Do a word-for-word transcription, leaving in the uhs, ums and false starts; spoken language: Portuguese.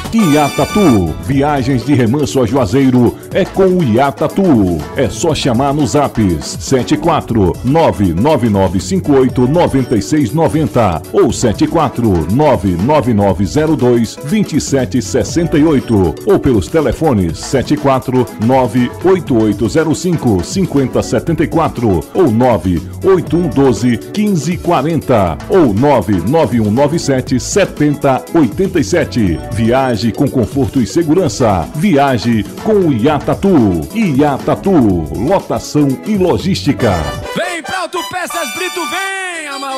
Iatatu, viagens de Remanso a Juazeiro é com o Iatatu. É só chamar no Zaps sete quatro nove nove nove cinco oito nove seis nove zero ou sete quatro nove nove nove zero dois dois sete seis oito ou pelos telefones sete quatro nove oito oito zero cinco cinco zero sete quatro ou nove oito um um doze quinze quarenta ou nove nove um nove sete sete zero oito sete. Viaje com conforto e segurança. Viaje com o Iatatu. Iatatu, lotação e logística. Vem pra Autopeças Brito, vem, amor.